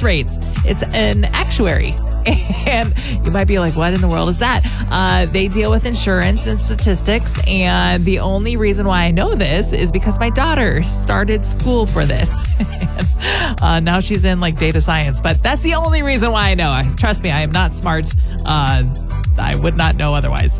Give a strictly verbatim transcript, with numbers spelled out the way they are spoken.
rates. It's an actuary. And you might be like, what in the world is that? Uh, they deal with insurance and statistics. And the only reason why I know this is because my daughter started school for this. and, uh, now she's in like data science. But that's the only reason why I know. Trust me, I am not smart. Uh, I would not know otherwise.